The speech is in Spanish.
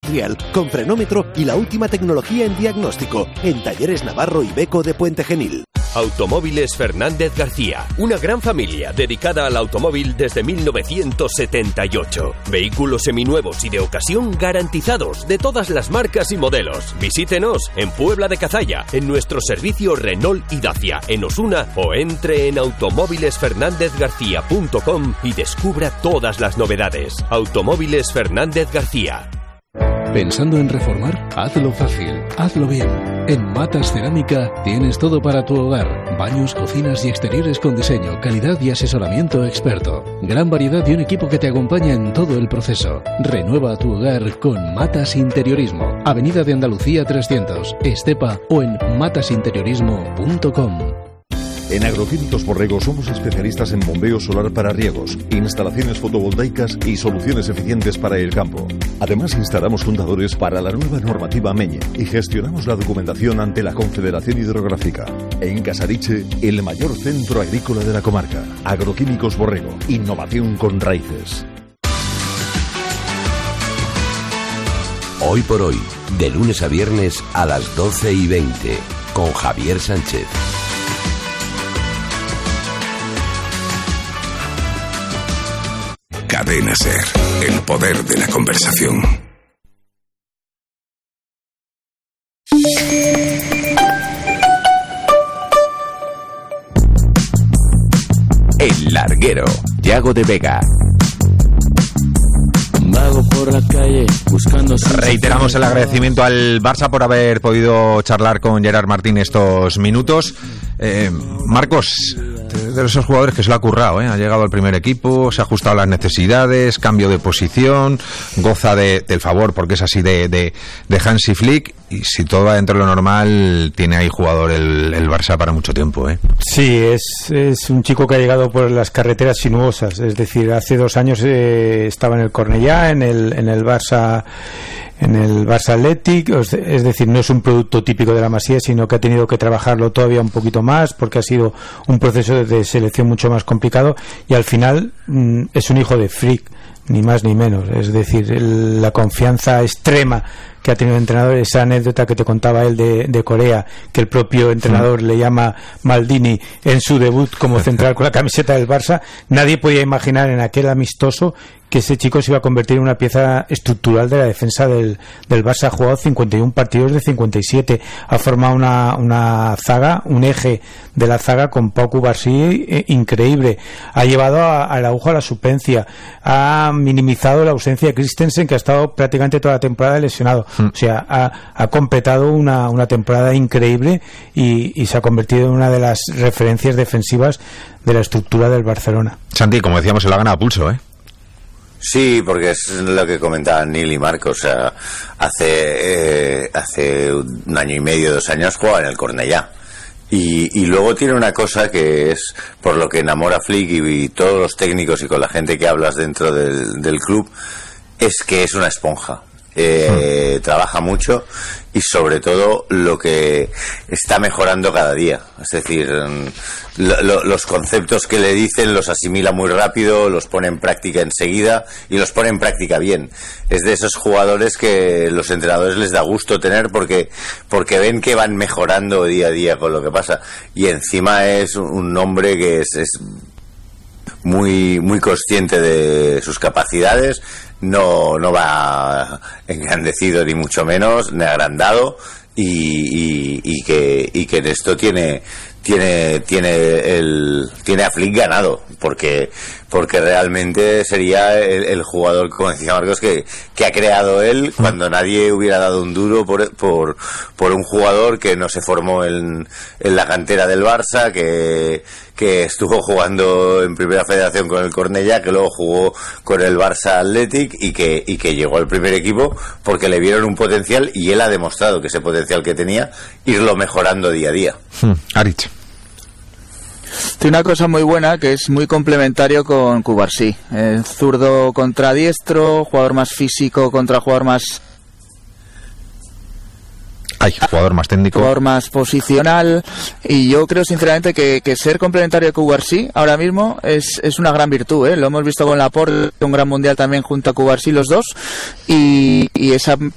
industrial, con frenómetro y la última tecnología en diagnóstico, en Talleres Navarro y Beco de Puente Genil. Automóviles Fernández García, una gran familia dedicada al automóvil desde 1978. Vehículos seminuevos y de ocasión garantizados de todas las marcas y modelos. Visítenos en Puebla de Cazalla, en nuestro servicio Renault y Dacia, en Osuna, o entre en automóvilesfernandezgarcía.com y descubra todas las novedades. Automóviles Fernández García. ¿Pensando en reformar? Hazlo fácil, hazlo bien. En Matas Cerámica tienes todo para tu hogar. Baños, cocinas y exteriores con diseño, calidad y asesoramiento experto. Gran variedad y un equipo que te acompaña en todo el proceso. Renueva tu hogar con Matas Interiorismo. Avenida de Andalucía 300, Estepa, o en matasinteriorismo.com. En Agroquímicos Borrego somos especialistas en bombeo solar para riegos, instalaciones fotovoltaicas y soluciones eficientes para el campo. Además, instalamos fundadores para la nueva normativa MEñe y gestionamos la documentación ante la Confederación Hidrográfica. En Casariche, el mayor centro agrícola de la comarca. Agroquímicos Borrego, innovación con raíces. Hoy por hoy, de lunes a viernes a las 12:20, con Javier Sánchez. Cadena SER, el poder de la conversación. El Larguero, Yago de Vega. Vago por la calle buscando. Reiteramos el agradecimiento al Barça por haber podido charlar con Gerard Martín estos minutos. Marcos, de esos jugadores que se lo ha currado, ha llegado al primer equipo, se ha ajustado a las necesidades, cambio de posición, goza del favor porque es así de Hansi Flick, y si todo va dentro de lo normal tiene ahí jugador el Barça para mucho tiempo. Sí, es un chico que ha llegado por las carreteras sinuosas, es decir, hace 2 años estaba en el Cornellá, en el Barça Athletic, es decir, no es un producto típico de la Masía, sino que ha tenido que trabajarlo todavía un poquito más porque ha sido un proceso de selección mucho más complicado, y al final es un hijo de Flick, ni más ni menos. Es decir, la confianza extrema que ha tenido el entrenador, esa anécdota que te contaba él de Corea, que el propio entrenador le llama Maldini en su debut como central con la camiseta del Barça. Nadie podía imaginar en aquel amistoso que ese chico se iba a convertir en una pieza estructural de la defensa del Barça. Ha jugado 51 partidos de 57, ha formado una zaga, un eje de la zaga con Pau Cubarsí increíble, ha llevado al Araujo a la suplencia, ha minimizado la ausencia de Christensen, que ha estado prácticamente toda la temporada lesionado. O sea, ha completado una temporada increíble y se ha convertido en una de las referencias defensivas de la estructura del Barcelona. Santi, como decíamos, se lo ha ganado a pulso, Sí, porque es lo que comentaban Neil y Marco. O sea, hace 1 año y medio, 2 años jugaba en el Cornellá. Y luego tiene una cosa que es por lo que enamora a Flick y todos los técnicos y con la gente que hablas dentro del club, es que es una esponja. Trabaja mucho y sobre todo lo que está mejorando cada día, es decir, los conceptos que le dicen los asimila muy rápido, los pone en práctica enseguida y los pone en práctica bien. Es de esos jugadores que los entrenadores les da gusto tener porque ven que van mejorando día a día con lo que pasa, y encima es un hombre que es muy muy consciente de sus capacidades. No va engrandecido ni mucho menos, ni agrandado, y que en esto tiene a Flick ganado, porque realmente sería el jugador, como decía Marcos, que ha creado él cuando nadie hubiera dado un duro por un jugador que no se formó en la cantera del Barça, que estuvo jugando en Primera Federación con el Cornellá, que luego jugó con el Barça Athletic y que llegó al primer equipo porque le vieron un potencial, y él ha demostrado que ese potencial que tenía, irlo mejorando día a día. Arich. Tiene una cosa muy buena que es muy complementario con Cubarsí. Zurdo contra diestro, jugador más físico contra jugador más... jugador más técnico, jugador más posicional, y yo creo sinceramente que ser complementario de Cubarsí ahora mismo es una gran virtud, lo hemos visto con Laporte, un gran mundial también junto a Cubarsí los dos, y esa